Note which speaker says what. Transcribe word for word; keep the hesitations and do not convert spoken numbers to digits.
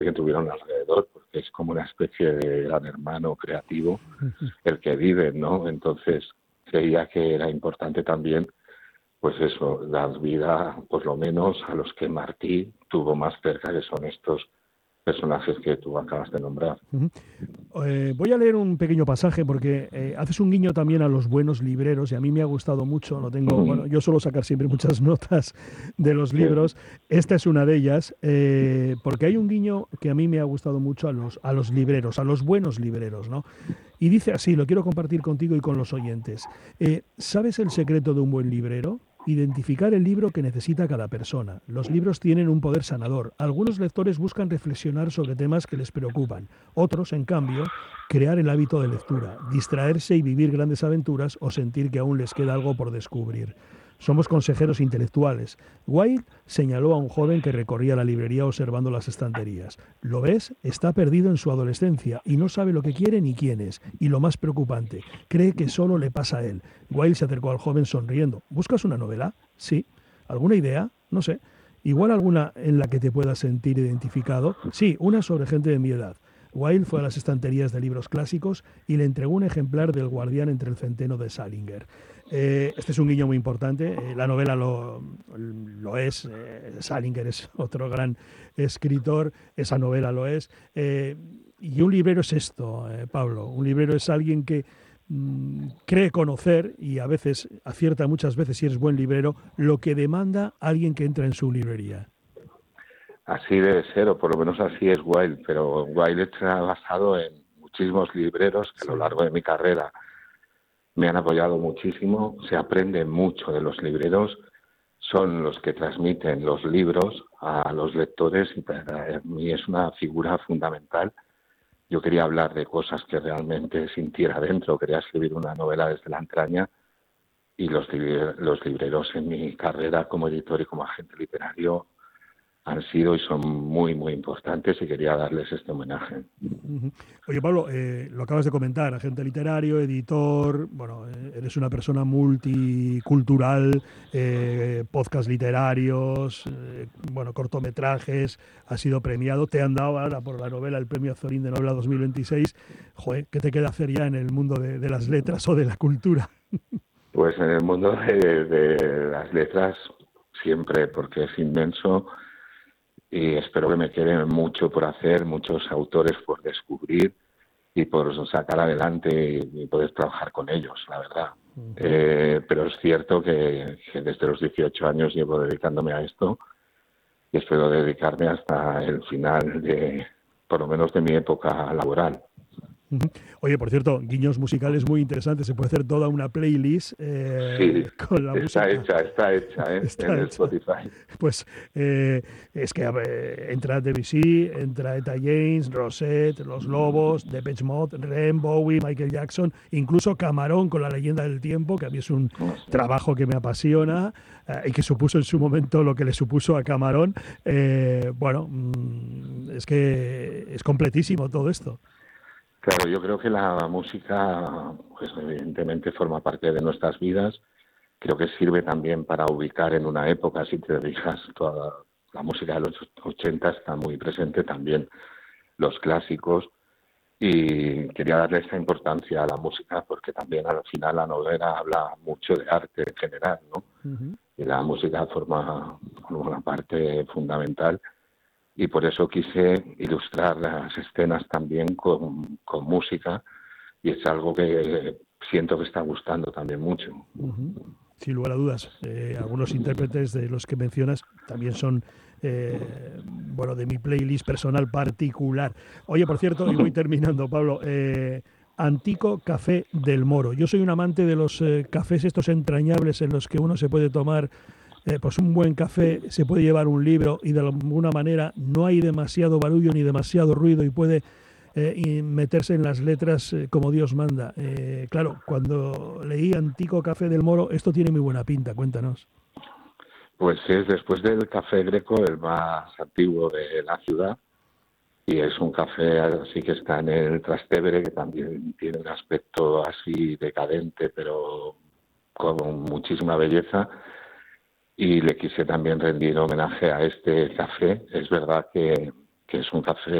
Speaker 1: que tuvieron alrededor, porque es como una especie de gran hermano creativo el que vive, ¿no? Entonces creía que era importante también, pues eso, dar vida, por lo menos, a los que Martí tuvo más cerca, que son estos personajes que tú acabas de nombrar.
Speaker 2: Uh-huh. Eh, voy a leer un pequeño pasaje porque eh, haces un guiño también a los buenos libreros y a mí me ha gustado mucho. Lo tengo,
Speaker 1: Uh-huh.
Speaker 2: bueno, yo suelo sacar siempre muchas notas de los libros.
Speaker 1: Sí.
Speaker 2: Esta es una de ellas eh, porque hay un guiño que a mí me ha gustado mucho a los a los libreros, a los buenos libreros, ¿no? Y dice así, lo quiero compartir contigo y con los oyentes. Eh, ¿Sabes el secreto de un buen librero? Identificar el libro que necesita cada persona. Los libros tienen un poder sanador. Algunos lectores buscan reflexionar sobre temas que les preocupan. Otros, en cambio, crear el hábito de lectura, distraerse y vivir grandes aventuras o sentir que aún les queda algo por descubrir. Somos consejeros intelectuales. Wilde señaló a un joven que recorría la librería observando las estanterías. ¿Lo ves? Está perdido en su adolescencia y no sabe lo que quiere ni quién es. Y lo más preocupante, cree que solo le pasa a él. Wilde se acercó al joven sonriendo. ¿Buscas una novela? Sí. ¿Alguna idea? No sé. ¿Igual alguna en la que te puedas sentir identificado? Sí, una sobre gente de mi edad. Wilde fue a las estanterías de libros clásicos y le entregó un ejemplar del Guardián entre el centeno de Salinger. Eh, este es un guiño muy importante. Eh, la novela lo, lo es. Eh, Salinger es otro gran escritor. Esa novela lo es. Eh, y un librero es esto, eh, Pablo. Un librero es alguien que mmm, cree conocer y a veces acierta muchas veces, si eres buen librero, lo que demanda alguien que entra en su librería.
Speaker 1: Así debe ser, o por lo menos así es Wilde, pero Wilde está basado en muchísimos libreros que sí. A lo largo de mi carrera me han apoyado muchísimo, se aprende mucho de los libreros, son los que transmiten los libros a los lectores y para mí es una figura fundamental. Yo quería hablar de cosas que realmente sintiera dentro, quería escribir una novela desde la entraña y los, los libreros en mi carrera como editor y como agente literario han sido y son muy, muy importantes y quería darles este homenaje.
Speaker 2: Oye, Pablo, eh, lo acabas de comentar, agente literario, editor, bueno, eh, eres una persona multicultural, eh, podcast literarios, eh, bueno, cortometrajes, has sido premiado, te han dado ahora por la novela el premio Azorín de Novela dos mil veintiséis. Joder, ¿qué te queda hacer ya en el mundo de, de las letras o de la cultura?
Speaker 1: Pues en el mundo de, de las letras siempre, porque es inmenso. Y espero que me quede mucho por hacer, muchos autores por descubrir y por sacar adelante y poder trabajar con ellos, la verdad. Uh-huh. Eh, pero es cierto que, que desde los dieciocho años llevo dedicándome a esto y espero dedicarme hasta el final de, por lo menos, de mi época laboral.
Speaker 2: Oye, por cierto, guiños musicales muy interesantes. Se puede hacer toda una playlist eh,
Speaker 1: sí,
Speaker 2: con la
Speaker 1: está
Speaker 2: música.
Speaker 1: Hecha, está hecha, ¿eh?
Speaker 2: Está
Speaker 1: en
Speaker 2: hecha.
Speaker 1: el Spotify.
Speaker 2: Pues eh, es que eh, entra Debussy, entra Etta James, Rosette, Los Lobos, Depeche Mode, Rem, Bowie, Michael Jackson, incluso Camarón con La Leyenda del Tiempo, que a mí es un trabajo que me apasiona eh, y que supuso en su momento lo que le supuso a Camarón. Eh, bueno, mmm, es que es completísimo todo esto.
Speaker 1: Claro, yo creo que la música, pues evidentemente forma parte de nuestras vidas. Creo que sirve también para ubicar en una época, si te fijas, toda la música de los ochenta está muy presente también, los clásicos. Y quería darle esta importancia a la música porque también al final la novela habla mucho de arte en general, ¿no? Uh-huh. Y la música forma una parte fundamental. Y por eso quise ilustrar las escenas también con, con música y es algo que siento que está gustando también mucho.
Speaker 2: Uh-huh. Sin lugar a dudas, eh, algunos intérpretes de los que mencionas también son eh, bueno, de mi playlist personal particular. Oye, por cierto, y voy terminando, Pablo, eh, Antico Café del Moro. Yo soy un amante de los eh, cafés estos entrañables en los que uno se puede tomar Eh, pues un buen café, se puede llevar un libro y de alguna manera no hay demasiado barullo ni demasiado ruido y puede eh, y meterse en las letras eh, como Dios manda. Eh, claro, cuando leí Antico Café del Moro, esto tiene muy buena pinta, cuéntanos.
Speaker 1: Pues es después del café Greco el más antiguo de la ciudad y es un café así que está en el Trastevere, que también tiene un aspecto así decadente pero con muchísima belleza. Y le quise también rendir homenaje a este café. Es verdad que, que es un café